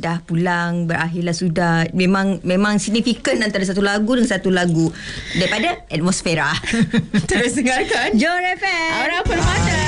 dah pulang, berakhirlah sudah. Memang signifikan antara satu lagu dengan satu lagu daripada Atmosfera. Terus dengarkan Johor FM. Orang Permata.